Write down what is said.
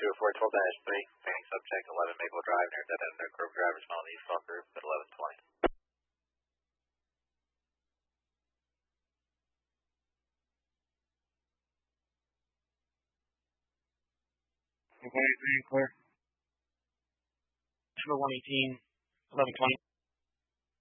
204-12-3, training subject 11 Maple Drive near dead end Grove Drivers Mall East Fall Group at 11:20. Clear. 118, 11:20.